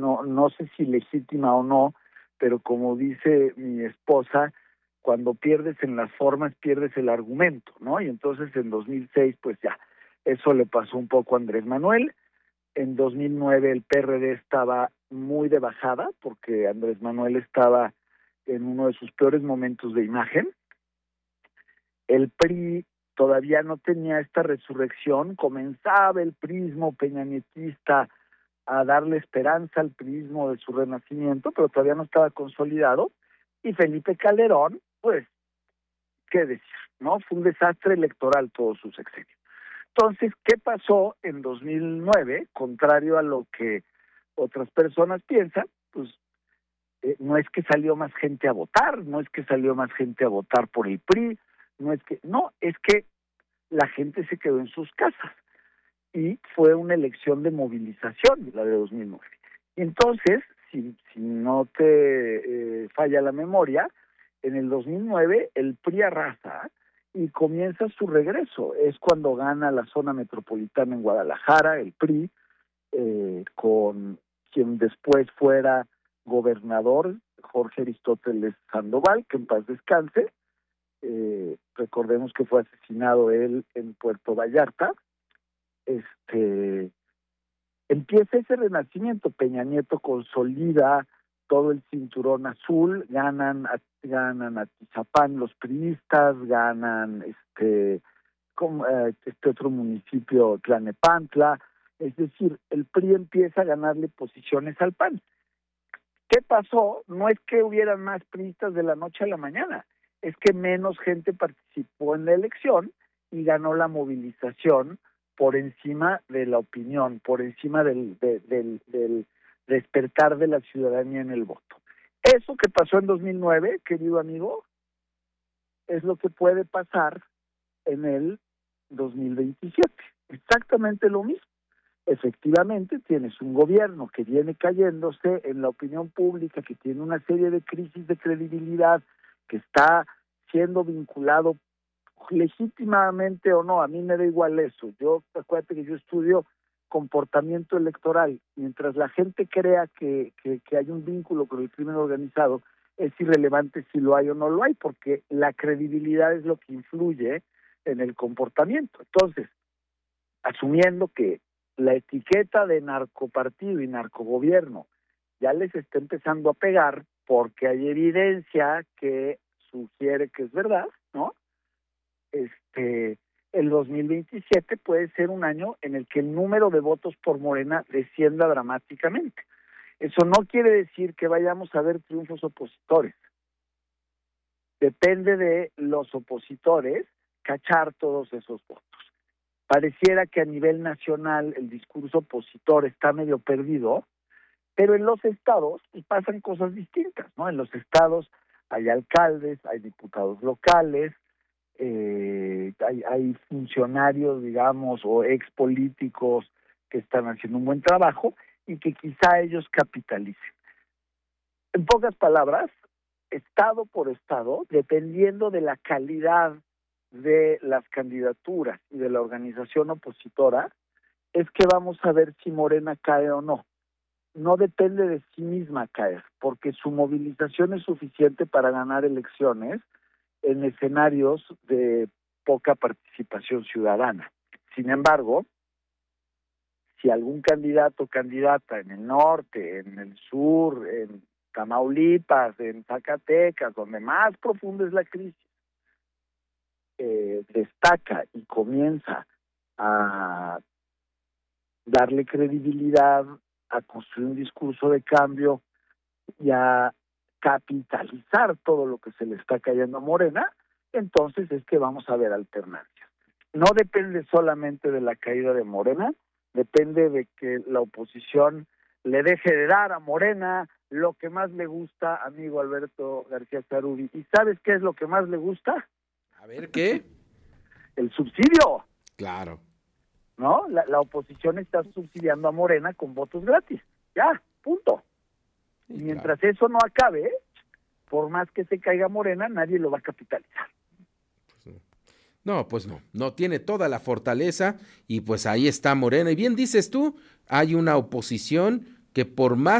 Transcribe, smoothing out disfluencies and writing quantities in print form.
no sé si legítima o no, pero como dice mi esposa, cuando pierdes en las formas, pierdes el argumento, ¿no? Y entonces en 2006, pues ya, eso le pasó un poco a Andrés Manuel. En 2009 el PRD estaba muy de bajada, porque Andrés Manuel estaba en uno de sus peores momentos de imagen. El PRI todavía no tenía esta resurrección, comenzaba el prismo peñanietista a darle esperanza al priismo de su renacimiento, pero todavía no estaba consolidado, y Felipe Calderón, pues, qué decir, ¿no? Fue un desastre electoral todo su sexenio. Entonces, ¿qué pasó en 2009? Contrario a lo que otras personas piensan, pues no es que salió más gente a votar, no es que salió más gente a votar por el PRI, es que la gente se quedó en sus casas y fue una elección de movilización, la de 2009. Y entonces, si no te falla la memoria, en el 2009 el PRI arrasa y comienza su regreso. Es cuando gana la zona metropolitana en Guadalajara, el PRI, con quien después fuera gobernador, Jorge Aristóteles Sandoval, que en paz descanse. Recordemos que fue asesinado él en Puerto Vallarta. Empieza ese renacimiento. Peña Nieto consolida todo el cinturón azul, ganan Atizapán los priistas, ganan este otro municipio, Tlalnepantla. Es decir, el PRI empieza a ganarle posiciones al PAN. ¿Qué pasó? No es que hubieran más priistas de la noche a la mañana, es que menos gente participó en la elección y ganó la movilización por encima de la opinión, por encima del despertar de la ciudadanía en el voto. Eso que pasó en 2009, querido amigo, es lo que puede pasar en el 2027. Exactamente lo mismo. Efectivamente, tienes un gobierno que viene cayéndose en la opinión pública, que tiene una serie de crisis de credibilidad, que está siendo vinculado legítimamente o no, a mí me da igual eso. Acuérdate que yo estudio comportamiento electoral. Mientras la gente crea que hay un vínculo con el crimen organizado, es irrelevante si lo hay o no lo hay, porque la credibilidad es lo que influye en el comportamiento. Entonces, asumiendo que la etiqueta de narcopartido y narcogobierno ya les está empezando a pegar, porque hay evidencia que sugiere que es verdad, ¿no? El 2027 puede ser un año en el que el número de votos por Morena descienda dramáticamente. Eso no quiere decir que vayamos a ver triunfos opositores. Depende de los opositores cachar todos esos votos. Pareciera que a nivel nacional el discurso opositor está medio perdido, pero en los estados pasan cosas distintas, ¿no? En los estados hay alcaldes, hay diputados locales, hay funcionarios, digamos, o expolíticos que están haciendo un buen trabajo y que quizá ellos capitalicen. En pocas palabras, estado por estado, dependiendo de la calidad de las candidaturas y de la organización opositora, es que vamos a ver si Morena cae o no. No depende de sí misma caer, porque su movilización es suficiente para ganar elecciones en escenarios de poca participación ciudadana. Sin embargo, si algún candidato o candidata en el norte, en el sur, en Tamaulipas, en Zacatecas, donde más profunda es la crisis, destaca y comienza a darle credibilidad, a construir un discurso de cambio y a capitalizar todo lo que se le está cayendo a Morena, entonces es que vamos a ver alternancias. No depende solamente de la caída de Morena, depende de que la oposición le deje de dar a Morena lo que más le gusta, amigo Alberto García Zarubi. ¿Y sabes qué es lo que más le gusta? A ver, ¿qué? El subsidio. Claro. ¿No? La oposición está subsidiando a Morena con votos gratis. Ya, punto. Sí, Mientras claro. eso no acabe, por más que se caiga Morena, nadie lo va a capitalizar. No, pues no tiene toda la fortaleza y pues ahí está Morena. Y bien dices tú, hay una oposición que por más